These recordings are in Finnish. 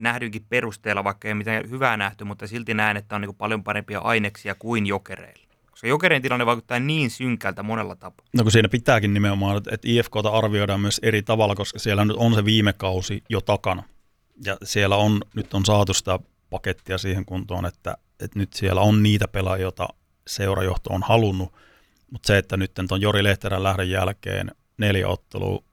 nähdynkin perusteella, vaikka ei mitään hyvää nähty, mutta silti näen, että on niin kuin paljon parempia aineksia kuin Jokereilla. Koska Jokerien tilanne vaikuttaa niin synkältä monella tapaa. No kun siinä pitääkin nimenomaan, että IFK:ta arvioidaan myös eri tavalla, koska siellä nyt on se viime kausi jo takana. Ja siellä nyt on saatu sitä pakettia siihen kuntoon, että nyt siellä on niitä pelaajia, joita seurajohto on halunnut. Mutta se, että nyt tuon Jori Lehterän lähdön jälkeen 4 ottelua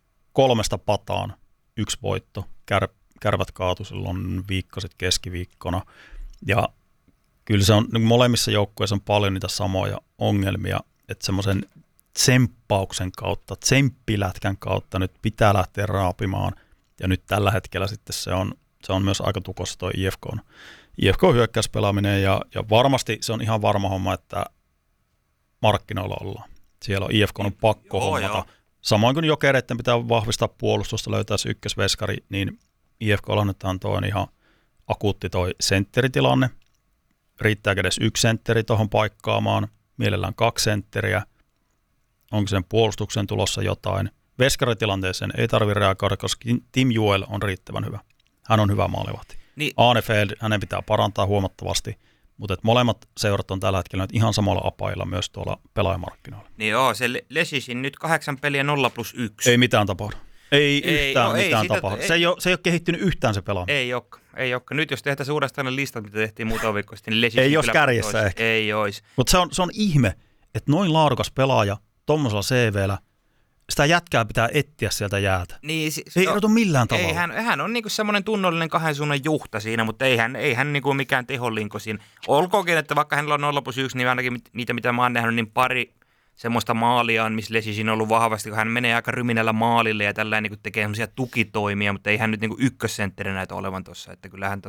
3 pataan, 1 voitto, Kärpät kaatu silloin viikkoset keskiviikkona. Ja kyllä se on, niin molemmissa joukkueissa on paljon niitä samoja ongelmia, että semmoisen tsemppauksen kautta, tsemppilätkän kautta nyt pitää lähteä raapimaan. Ja nyt tällä hetkellä sitten se on myös aika tukossa tuo IFK-hyökkäyspelaaminen ja varmasti se on ihan varma homma, että markkinoilla ollaan. Siellä on IFK on pakko hommata. Samoin kuin Jokereiden pitää vahvistaa puolustusta, löytää se ykkösveskari, niin IFK:lla annetaan tuo ihan akuutti toi sentteritilanne. Riittääkö edes 1 sentteri tuohon paikkaamaan? Mielellään 2 sentteriä. Onko sen puolustuksen tulossa jotain? Veskaritilanteeseen ei tarvitse reagoida, koska Tim Juel on riittävän hyvä. Hän on hyvä maalivahti. Niin. Arnefeld, hänen pitää parantaa huomattavasti, mutta molemmat seurat on tällä hetkellä ihan samalla apailla myös tuolla pelaajamarkkinoilla. Niin joo, se Leshisin nyt 8 peliä 0+1. Ei mitään tapahdu. Ei yhtään mitään tapahdu. Se ei ole kehittynyt yhtään se pelaaminen. Ei ole. Nyt jos tehtäisiin uudestaan listat, mitä tehtiin muutama viikko sitten, niin Leshisin ei olisi kärjessä ehkä. Ei olisi. Mutta se on ihme, että noin laadukas pelaaja tuommoisella CV:llä, sitä jätkää pitää etsiä sieltä jäältä. Niin, ei odotu millään tavalla. Hän on niinku semmoinen tunnollinen 2 suunnan juhta siinä, mutta ei hän niinku mikään teholinko siinä. Olkoonkin, että vaikka hänellä on 0+1, niin ainakin niitä, mitä mä oon nähnyt, niin pari semmoista maaliaan, missä Leshisin on ollut vahvasti, kun hän menee aika ryminällä maalille ja tällä niinku tekee semmoisia tukitoimia, mutta ei hän nyt niinku ykkössentteri näitä olevan tuossa. Että kyllähän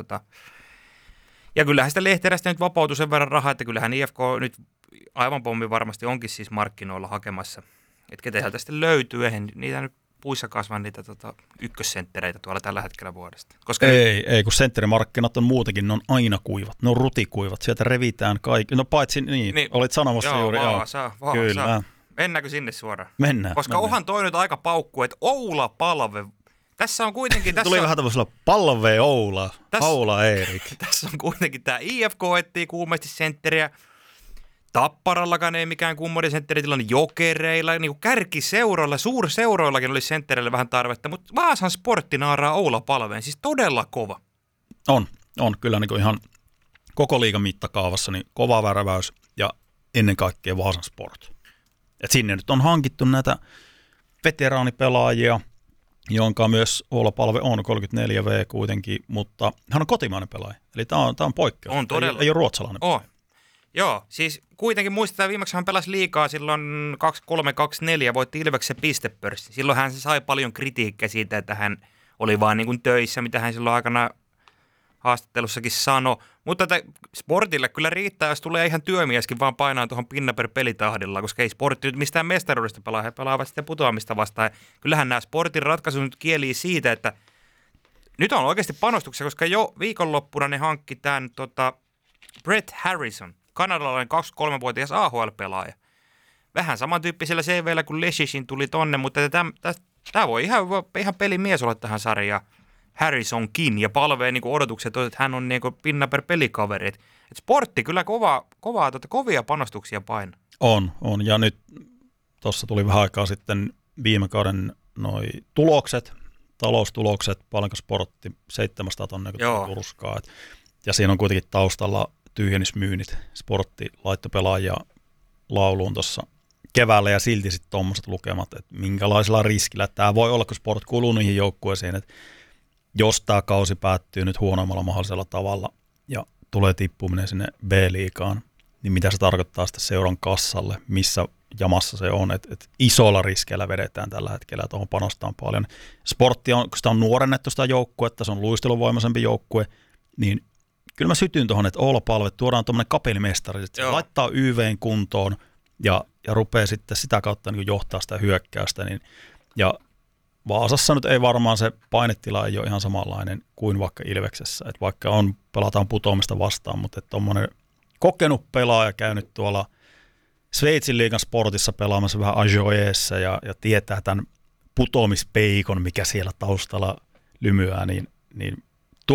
ja kyllähän sitä Lehterästä nyt vapautui sen verran rahaa, että kyllähän IFK nyt aivan pommi varmasti onkin siis markkinoilla hakemassa. Että ketä sieltä sitten löytyy, eihän niitä nyt puissa kasva niitä ykkössenttereitä tuolla tällä hetkellä vuodesta. Koska ei, kun sentterimarkkinat on muutenkin, ne on aina kuivat, ne on rutikuivat, sieltä revitään kaikki. No paitsi, niin olit sanomassa juuri. Vaasa. Kyllä. Mennäänkö sinne suoraan? Mennään. Koska onhan toi nyt aika paukku, että Oula Palve, tässä on kuitenkin... Tuli vähän tämmöisellä Palve Oula, Oula Eerik. Tässä on kuitenkin tämä IFK etsii kuumesti sentteriä. Tapparallakaan ei mikään kummoinen sentteritilanne, Jokereilla, niin kuin kärkiseuroilla, suurseuroillakin oli senttereille vähän tarvetta, mutta Vaasan Sportti naaraa Oula Palveen, siis todella kova. On kyllä niin kuin ihan koko liigan mittakaavassa niin kova värväys ja ennen kaikkea Vaasan Sport. Et sinne nyt on hankittu näitä veteraanipelaajia, jonka myös Oula Palve on 34V kuitenkin, mutta hän on kotimainen pelaaja, eli tämä on poikkeus. On todella. Ei ole ruotsalainen. Joo, siis kuitenkin muistetaan, viimeksi hän pelasi liigaa silloin 23-24, voitti Ilveksen pistepörssin. Silloin hän sai paljon kritiikkiä siitä, että hän oli vaan niin kuin töissä, mitä hän silloin aikana haastattelussakin sanoi. Mutta Sportille kyllä riittää, jos tulee ihan työmieskin vaan painaa tuohon pinna per pelitahdilla, koska ei Sportti nyt mistään mestaruudesta pelaa, he pelaavat sitten putoamista vastaan. Kyllähän nämä Sportin ratkaisut nyt kielii siitä, että nyt on oikeasti panostuksia, koska jo viikonloppuna ne hankki tämän Brett Harrison, kanadalainen 23-vuotias AHL-pelaaja. Vähän samantyyppisellä CV:llä kuin Leshisin tuli tonne, mutta tämä voi ihan pelimies olla tähän sarjaan. Harrisonkin ja palvee niin odotukset, että hän on niin pinna per pelikaveri. Et Sportti kyllä kovia panostuksia painaa. On. Ja nyt tuossa tuli vähän aikaa sitten viime kauden noi tulokset, taloustulokset, paljonko Sportti, 700 tonnia turskaa. Ja siinä on kuitenkin taustalla tyhjennysmyynnit. Sportti laittoi pelaajia lauluun tuossa keväällä ja silti sitten tuommoiset lukemat, että minkälaisella riskillä. Tämä voi olla, kun Sport kuuluu niihin joukkueisiin, että jos tämä kausi päättyy nyt huonoimmalla mahdollisella tavalla ja tulee tippuminen sinne B-liigaan, niin mitä se tarkoittaa sitten seuran kassalle, missä jamassa se on, että isolla riskeillä vedetään tällä hetkellä ja tuohon panostaan paljon. Sportti on, kun sitä on nuorennettu sitä joukkuetta, se on luisteluvoimaisempi joukkue, niin kyllä mä sytyin tuohon, että Oula Palve tuodaan tuommoinen kapelimestari, että se laittaa YV:n kuntoon ja rupeaa sitten sitä kautta niin johtaa sitä hyökkäystä. Niin, ja Vaasassa nyt ei varmaan se painetila ei ole ihan samanlainen kuin vaikka Ilveksessä, että vaikka pelataan putoamista vastaan, mutta tuommoinen kokenut pelaaja käynyt tuolla Sveitsin liigan Sportissa pelaamassa vähän Ajoeessa ja tietää tämän putoamispeikon, mikä siellä taustalla lymyää, niin